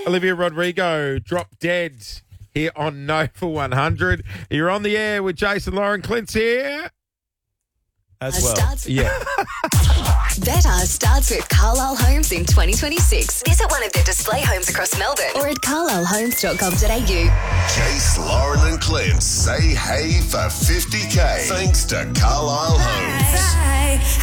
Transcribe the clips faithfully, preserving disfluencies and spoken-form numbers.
Olivia Rodrigo, Drop Dead here on Nova one hundred. You're on the air with Jason Lauren. Clint's here. As well. Starts, Yeah. Better starts with Carlisle Homes in twenty twenty-six. Visit one of their display homes across Melbourne or at carlisle homes dot com dot a u. Jace, Lauren and Clint say hey for fifty K. Thanks to Carlisle Homes.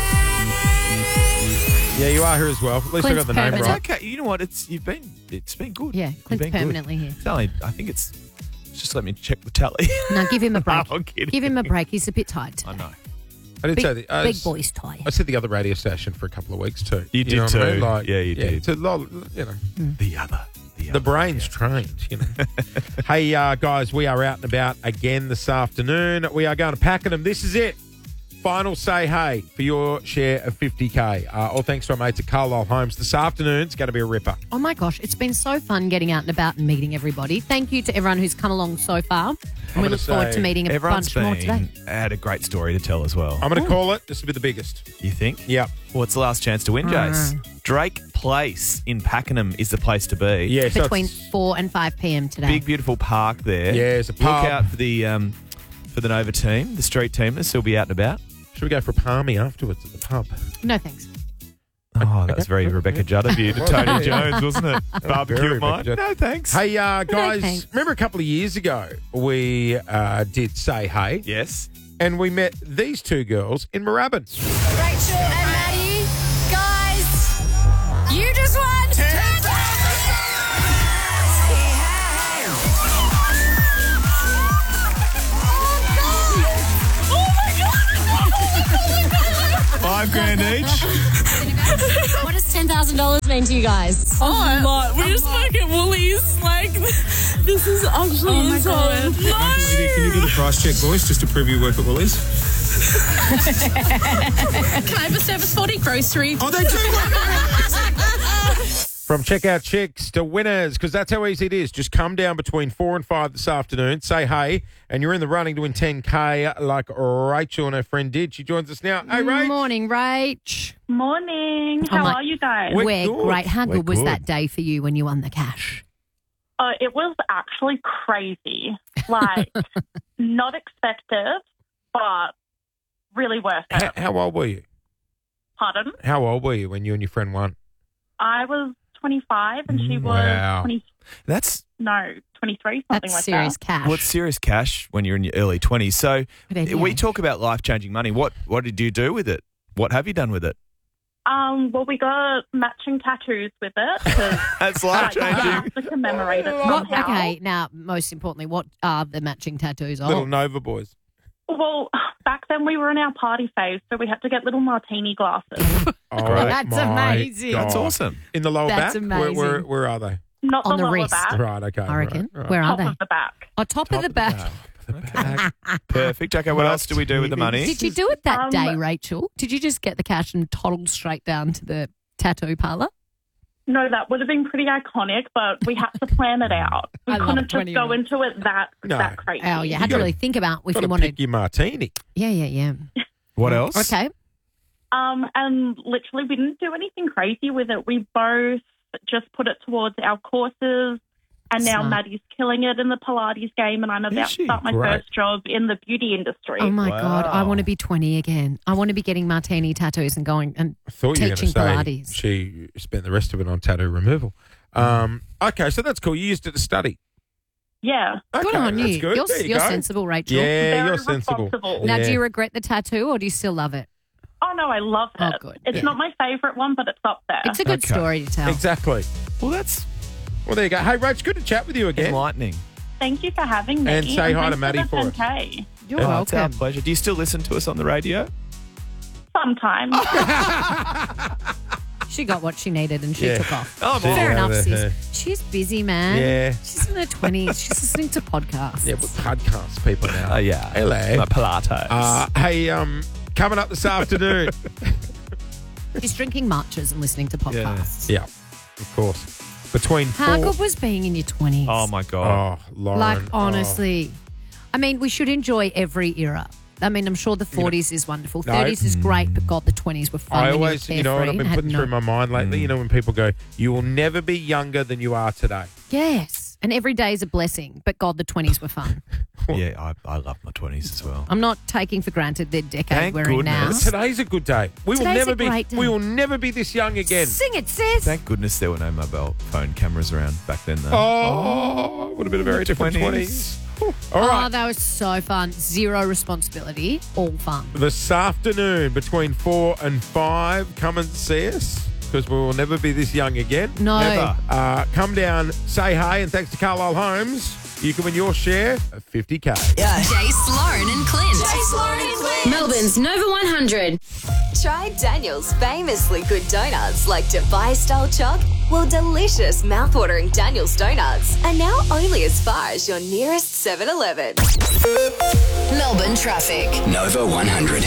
Yeah, you are here as well. At least I got Clint's the name permanent. right. Okay, you know what? It's you've been it's been good. Yeah, You've Clint's been good. permanently here. It's only, I think it's just let me check the tally. No, give him a break. I'm kidding. Give him a break. He's a bit tired today. I know. I did Big, say the, I big was- boy's tie. I said the other radio station for a couple of weeks too. You did know what I mean? too. Like, Yeah, you did. It's a lot, you know, The other. The, the other. brain's trained, you know. Hey, uh, guys, we are out and about again this afternoon. We are going to Pakenham. This is it. Final say hey for your share of fifty K. Uh, all thanks to our mates at Carlisle Homes. This afternoon's going to be a ripper. Oh my gosh, it's been so fun getting out and about and meeting everybody. Thank you to everyone who's come along so far. And we gonna look forward say to meeting a Everyone's bunch more been today. had a great story to tell as well. I'm going to call it. This will be the biggest. You think? Yep. Well, it's the last chance to win, Jace. Drake Place in Pakenham is the place to be. Yeah. so Between it's- four and five p.m. today. Big, beautiful park there. Yeah, it's a Look pub. out for the um, for the Nova team, the street team. They'll still be out and about. Should we go for a palmy afterwards at the pub? No thanks. Oh, that was very Rebecca Judd of you to Tony Jones, wasn't it? Barbecue very at mine. Rebecca Judd. No, thanks. Hey, uh, guys, thanks. remember a couple of years ago we uh, did Say Hey, Yes. and we met these two girls in Moorabbin. Rachel and Maddie, guys, you just won ten Five grand each. What does ten thousand dollars mean to you guys? Oh, a lot. We just work at Woolies. Like, this is actually insane. Can you do the price check, boys, just to prove you work at Woolies? Can I have a service forty grocery? Oh, they do. From checkout chicks to winners, because that's how easy it is. Just come down between four and five this afternoon, say hey, and you're in the running to win ten K like Rachel and her friend did. She joins us now. Hey, Rach. Morning, Rach. Morning. Oh, How my- are you guys? We're We're good. great. How We're good was good. that day for you when you won the cash? Uh, it was actually crazy. Like, not expected, but really worth it. How, how old were you? Pardon? How old were you when you and your friend won? I was twenty-five and she was Wow. twenty. That's No, twenty-three, something That's like serious that. cash. what's serious cash when you're in your early twenties. So Good idea. we talk about life changing money. What what did you do with it? What have you done with it? Um, well, we got matching tattoos with it. 'cause, That's like, life you changing. have to commemorate it What, somehow. okay, now, most importantly, what are the matching tattoos Little of? Nova boys. Well, back then we were in our party phase, so we had to get little martini glasses. Oh, Great. That's my amazing. God. That's awesome. In the lower That's back? Where, where, amazing. where are they? Not On the, the lower wrist. back, Right, okay. I reckon. Right, right. Where are top they? of the back. Oh, top, Top of the back. The back. Perfect. Okay, what else do we do with the money? Did you do it that Um, day, Rachel? Did you just get the cash and toddle straight down to the tattoo parlour? No, that would have been pretty iconic, but we had to plan it out. We I love couldn't just twenty go years. into it that No. that crazy. Oh, you had to gotta- really think about if Got you to wanted. pick your martini. Yeah, yeah, yeah. What else? Okay. Um, and literally, we didn't do anything crazy with it. We both just put it towards our courses, and now Smart. Maddie's killing it in the Pilates game, and I'm about she? to start my Great. first job in the beauty industry. Oh my God, I Wow. want to be twenty again. I want to be getting martini tattoos and going and I thought you were teaching going to Pilates. say she spent the rest of it on tattoo removal. Um, okay, so that's cool. You used it to study. Yeah. Good Okay, on you. that's good. You're, There you you're go. sensible, Rachel. Yeah, Very you're sensible. responsible. Now, Yeah. do you regret the tattoo or do you still love it? Oh, no, I love it. Oh, good. It's Yeah. not my favourite one, but it's up there. It's a good Okay. story to tell. Exactly. Well, that's Well, there you go. Hey, Rach, good to chat with you again. enlightening. Thank you for having me. And say hi to thanks Maddie the for us. ten K. You're Oh, it's our welcome. pleasure. Do you still listen to us on the radio? Sometimes. She got what she needed and she Yeah. took off. Oh, She's Fair out enough, of there. sis. She's busy, man. Yeah. She's in her twenties. She's listening to podcasts. Yeah, we're podcast people now. Oh, yeah. Hello. My Pilates. Uh, hey, um, coming up this afternoon. She's drinking matchas and listening to podcasts. Yeah, of course. Between How four. good was being in your twenties? oh, my God. Oh, Lauren. Like, oh. honestly. I mean, we should enjoy every era. I mean, I'm sure the forties is wonderful. No. thirties is great, but God, the twenties were fun. I when always, you, were you know what I've carefree been and had putting no- through my mind lately, you know, when people go, you will never be younger than you are today. Yes. And every day is a blessing, but God, the twenties were fun. Yeah, I, I love my twenties as well. I'm not taking for granted the decade Thank we're in now. goodness. But today's a good day. We will Today's never a be great day. we will never be this young again. Sing it, sis. Thank goodness there were no mobile phone cameras around back then, though. Oh, it would have been a very different twenties. All Oh, right. that was so fun. Zero responsibility, all fun. This afternoon between four and five, come and see us because we will never be this young again. No. Never. Uh, come down, say hey, and thanks to Carlisle Homes, you can win your share of fifty K. Jace, Lauren, and Clint. Jace, Lauren, and Clint. Melbourne's Nova one hundred. Try Daniel's famously good donuts like Dubai style choc. Well, delicious mouthwatering Daniel's donuts are now only as far as your nearest seven eleven. Melbourne traffic. Nova one hundred.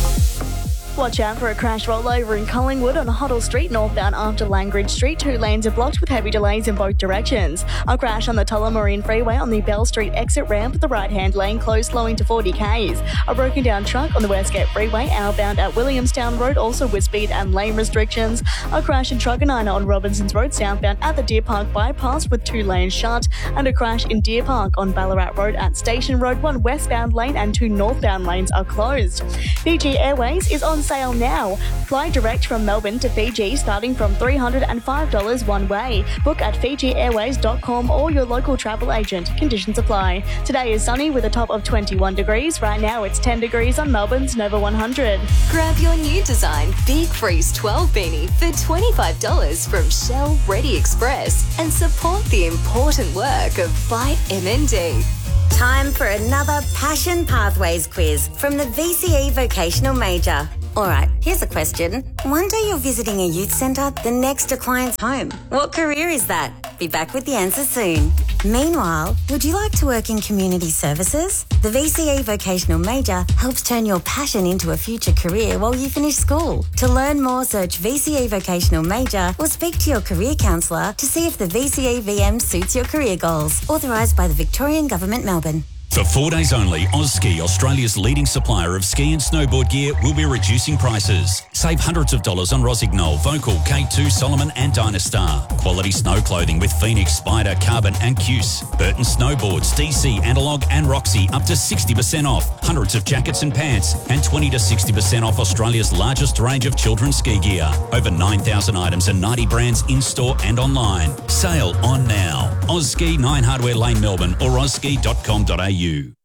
Watch out for a crash rollover in Collingwood on Hoddle Street northbound after Langridge Street. Two lanes are blocked with heavy delays in both directions. A crash on the Tullamarine Freeway on the Bell Street exit ramp with the right-hand lane closed, slowing to forty kays. A broken down truck on the Westgate Freeway outbound at Williamstown Road, also with speed and lane restrictions. A crash in Truganina on Robinsons Road southbound at the Deer Park bypass with two lanes shut. And a crash in Deer Park on Ballarat Road at Station Road. One westbound lane and two northbound lanes are closed. Fiji Airways is on sale now. Fly direct from Melbourne to Fiji starting from three hundred five dollars one way. Book at fiji airways dot com or your local travel agent. Conditions apply. Today is sunny with a top of twenty-one degrees. Right now it's ten degrees on Melbourne's Nova one hundred. Grab your new design Big Freeze twelve beanie for twenty-five dollars from Shell Ready Express and support the important work of Fight M N D. Time for another Passion Pathways quiz from the V C E Vocational Major. All right, here's a question. One day you're visiting a youth centre, the next a client's home. What career is that? Be back with the answer soon. Meanwhile, would you like to work in community services? The V C E Vocational Major helps turn your passion into a future career while you finish school. To learn more, search V C E Vocational Major or speak to your career counsellor to see if the V C E V M suits your career goals. Authorised by the Victorian Government, Melbourne. For four days only, AusSki, Australia's leading supplier of ski and snowboard gear, will be reducing prices. Save hundreds of dollars on Rosignol, Vocal, K two, Solomon and Dynastar. Quality snow clothing with Phoenix, Spider, Carbon and Cuse. Burton Snowboards, D C, Analog and Roxy up to sixty percent off. Hundreds of jackets and pants and twenty to sixty percent off Australia's largest range of children's ski gear. Over nine thousand items and ninety brands in-store and online. Sale on now. AusSki, nine Hardware Lane, Melbourne or ausski dot com dot a u.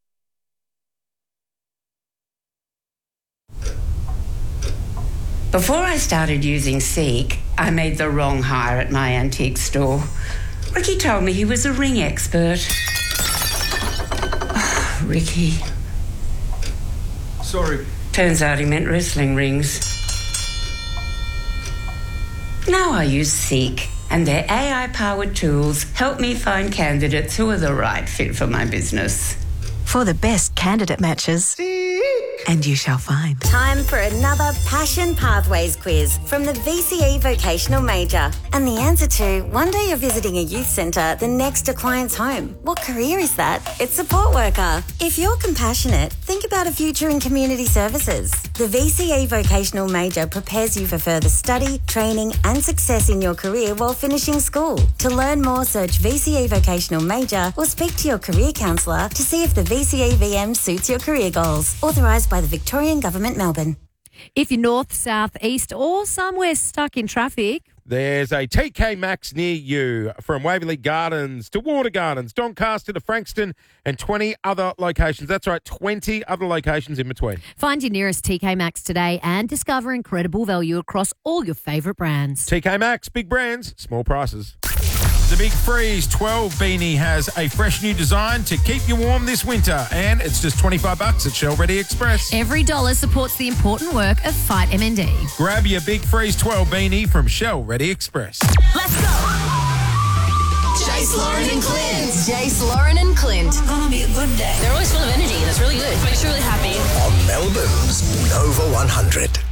Before I started using Seek, I made the wrong hire at my antique store. Ricky told me he was a ring expert. Oh, Ricky. Sorry. Turns out he meant wrestling rings. Now I use Seek, and their A I-powered tools help me find candidates who are the right fit for my business. For the best candidate matches. And you shall find. Time for another Passion Pathways quiz from the V C E Vocational Major. And the answer to, one day you're visiting a youth centre, the next a client's home. What career is that? It's support worker. If you're compassionate, think about a future in community services. The V C E Vocational Major prepares you for further study, training and success in your career while finishing school. To learn more, search V C E Vocational Major or speak to your career counsellor to see if the V C E V M suits your career goals. Authorised by the Victorian Government, Melbourne. If you're north, south, east or somewhere stuck in traffic, There's a T K Maxx near you, from Waverley Gardens to Water Gardens, Doncaster to Frankston and twenty other locations. That's right, twenty other locations in between. find your nearest T K Maxx today and discover incredible value across all your favourite brands. T K Maxx, big brands, small prices. The Big Freeze twelve beanie has a fresh new design to keep you warm this winter, and it's just twenty-five bucks at Shell Ready Express. Every dollar supports the important work of Fight M N D. Grab your Big Freeze twelve beanie from Shell Ready Express. Let's go. Jace, Lauren, and Clint. Jace, Lauren, and Clint. It's gonna be a good day. They're always full of energy. That's really good. Makes you really happy. On Melbourne's Nova one hundred.